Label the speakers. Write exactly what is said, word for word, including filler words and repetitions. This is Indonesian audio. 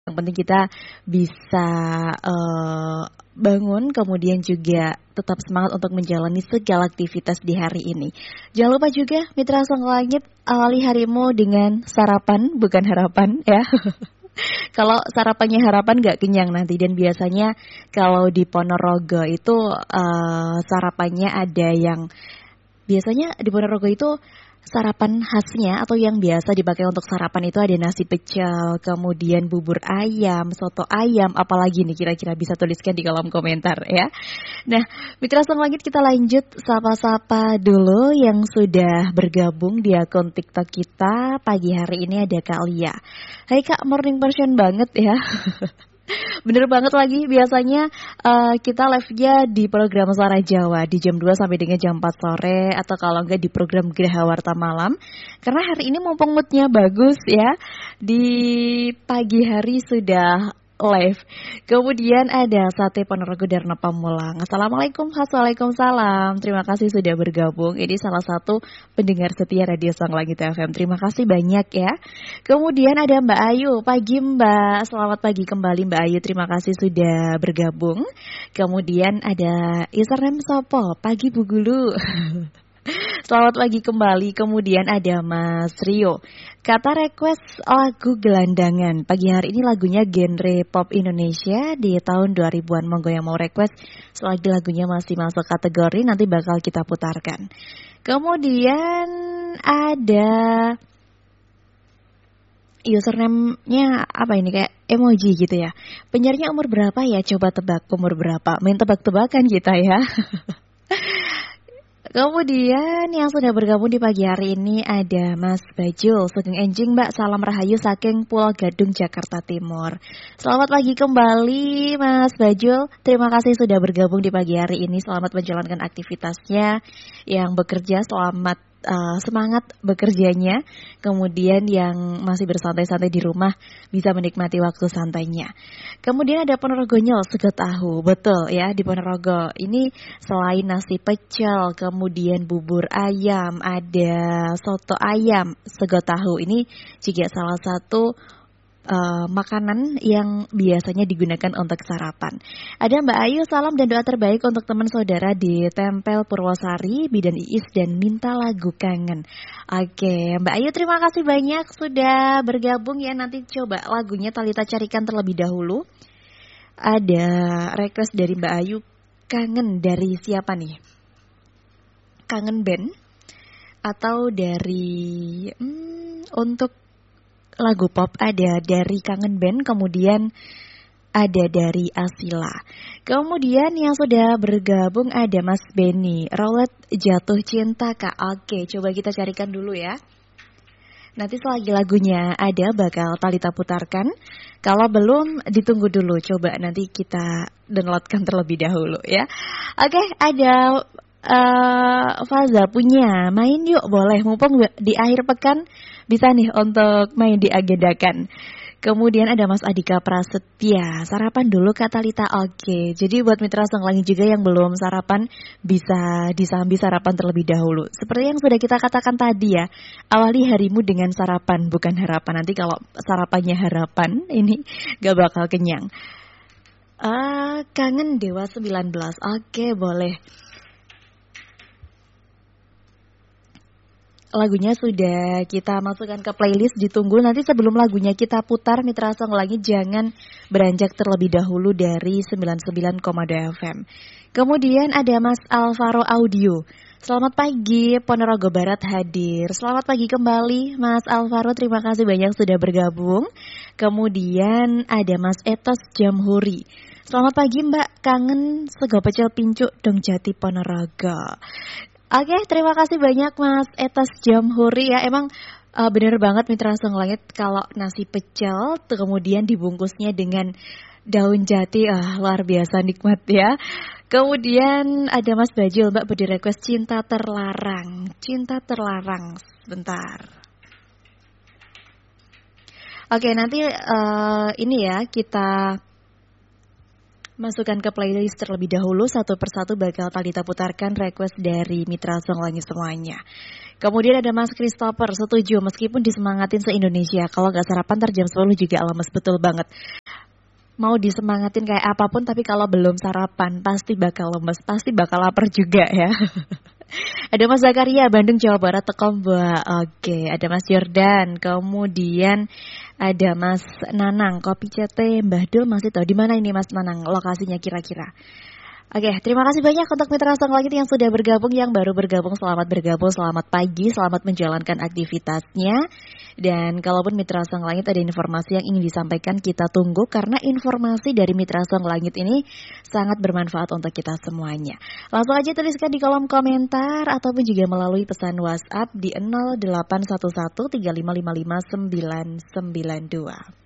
Speaker 1: Yang penting kita bisa uh, bangun, kemudian juga tetap semangat untuk menjalani segala aktivitas di hari ini. Jangan lupa juga Mitra Sang Langit, awali harimu dengan sarapan, bukan harapan ya. Kalau sarapannya harapan gak kenyang nanti. Dan biasanya kalau di Ponorogo itu uh, sarapannya ada yang, biasanya di Ponorogo itu sarapan khasnya atau yang biasa dipakai untuk sarapan itu ada nasi pecel, kemudian bubur ayam, soto ayam, apalagi nih kira-kira, bisa tuliskan di kolom komentar ya. Nah, Mitra Sang Langit, kita lanjut sapa-sapa dulu yang sudah bergabung di akun TikTok kita. Pagi hari ini ada Kak Lia. Hai Kak, morning person banget ya. Bener banget lagi, biasanya uh, kita live-nya di program Suara Jawa di jam dua sampai dengan jam empat sore, atau kalau enggak di program Geraha Warta Malam. Karena hari ini mumpung moodnya bagus ya, di pagi hari sudah live. Kemudian ada Sate Ponorogo Darna Pamulang. Assalamualaikum, Waalaikumsalam. Terima kasih sudah bergabung. Ini salah satu pendengar setia Radio Sang Langit F M. Terima kasih banyak ya. Kemudian ada Mbak Ayu. Pagi Mbak. Selamat pagi kembali Mbak Ayu. Terima kasih sudah bergabung. Kemudian ada username Sopo. Pagi Bu Gulu. Selamat pagi kembali. Kemudian ada Mas Rio. Kata request lagu gelandangan. Pagi hari ini lagunya genre pop Indonesia di tahun dua ribuan. Monggo yang mau request, selagi lagunya masih masuk kategori, nanti bakal kita putarkan. Kemudian ada username-nya apa ini, kayak emoji gitu ya. Penyiarnya umur berapa ya? Coba tebak umur berapa. Main tebak-tebakan kita ya. Kemudian yang sudah bergabung di pagi hari ini ada Mas Bajul. Sugeng enjing Mbak, salam rahayu saking Pulau Gadung, Jakarta Timur. Selamat pagi kembali Mas Bajul. Terima kasih sudah bergabung di pagi hari ini. Selamat menjalankan aktivitasnya. Yang bekerja selamat uh, semangat bekerjanya. Kemudian yang masih bersantai-santai di rumah bisa menikmati waktu santainya. Kemudian ada Ponorogo Nyol sego tahu. Betul ya, di Ponorogo ini selain nasi pecel, kemudian bubur ayam, ada soto ayam, sego tahu. Ini juga salah satu uh, makanan yang biasanya digunakan untuk sarapan. Ada Mbak Ayu, salam dan doa terbaik untuk teman saudara di Tempel Purwosari, Bidan Iis, dan minta lagu kangen. Oke, Mbak Ayu terima kasih banyak sudah bergabung ya. Nanti coba lagunya Talita carikan terlebih dahulu. Ada request dari Mbak Ayu, kangen dari siapa nih? Kangen band atau dari hmm, untuk lagu pop? Ada dari Kangen Band, kemudian ada dari Asila. Kemudian yang sudah bergabung ada Mas Benny, Rolet Jatuh Cinta Kak. Oke, coba kita carikan dulu ya. Nanti selagi lagunya ada bakal Talita putarkan. Kalau belum, ditunggu dulu. Coba nanti kita downloadkan terlebih dahulu ya. Oke, ada uh, Faza punya main yuk, boleh. Mumpung di akhir pekan bisa nih untuk main diagendakan. Kemudian ada Mas Adika Prasetya, sarapan dulu Kak Talita. Oke, jadi buat Mitra Sang Langit juga yang belum sarapan, bisa disambi sarapan terlebih dahulu. Seperti yang sudah kita katakan tadi ya, awali harimu dengan sarapan, bukan harapan. Nanti kalau sarapannya harapan, ini gak bakal kenyang. Uh, kangen Dewa sembilan belas, oke boleh. Lagunya sudah kita masukkan ke playlist, ditunggu. Nanti sebelum lagunya kita putar, Mitra Sang Langit jangan beranjak terlebih dahulu dari sembilan puluh sembilan koma dua F M. Kemudian ada Mas Alvaro Audio. Selamat pagi, Ponorogo Barat hadir. Selamat pagi kembali Mas Alvaro, terima kasih banyak sudah bergabung. Kemudian ada Mas Etos Jamhuri. Selamat pagi Mbak, kangen sego pecel pincuk Dong Jati Ponorogo. Oke, terima kasih banyak Mas Etos Jamhuri ya. Emang uh, bener banget Mitra Sang Langit, kalau nasi pecel kemudian dibungkusnya dengan daun jati, ah luar biasa nikmat ya. Kemudian ada Mas Bajul, Mbak beri request Cinta Terlarang. Cinta Terlarang, sebentar. Oke, nanti uh, ini ya kita Masukkan ke playlist terlebih dahulu, satu persatu bakal Talita putarkan request dari Mitra Song Langit semuanya. Kemudian ada Mas Christopher, setuju meskipun disemangatin se-Indonesia, kalau nggak sarapan ntar jam sepuluh juga lemes, betul banget. Mau disemangatin kayak apapun, tapi kalau belum sarapan pasti bakal lemes, pasti bakal lapar juga ya. Ada Mas Zakaria, Bandung, Jawa Barat, Tekomba. Oke, ada Mas Jordan. Kemudian ada Mas Nanang, Kopi C T, Mbah Dul masih tahu di mana ini Mas Nanang lokasinya kira-kira. Oke, terima kasih banyak untuk Mitra Song Langit yang sudah bergabung, yang baru bergabung selamat bergabung, selamat pagi, selamat menjalankan aktivitasnya. Dan kalaupun Mitra Song Langit ada informasi yang ingin disampaikan, kita tunggu karena informasi dari Mitra Song Langit ini sangat bermanfaat untuk kita semuanya. Langsung aja tuliskan di kolom komentar ataupun juga melalui pesan WhatsApp di nol delapan satu satu tiga lima lima lima sembilan sembilan dua.